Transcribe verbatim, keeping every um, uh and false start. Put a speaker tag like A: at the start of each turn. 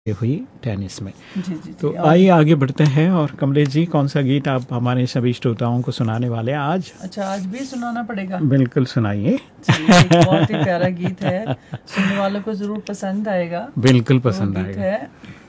A: हुई टेनिस में।
B: जी जी जी,
A: तो
B: और-
A: आइए आगे बढ़ते हैं। और कमलेश जी, कौन सा गीत आप हमारे सभी श्रोताओं को सुनाने वाले हैं आज?
B: अच्छा, आज भी सुनाना पड़ेगा।
A: बिल्कुल सुनाइए।
B: चलिए, एक बहुत ही प्यारा गीत है, सुनने वालों को जरूर पसंद आएगा।
A: बिल्कुल
B: तो वो
A: पसंद
B: गीत
A: आएगा।
B: है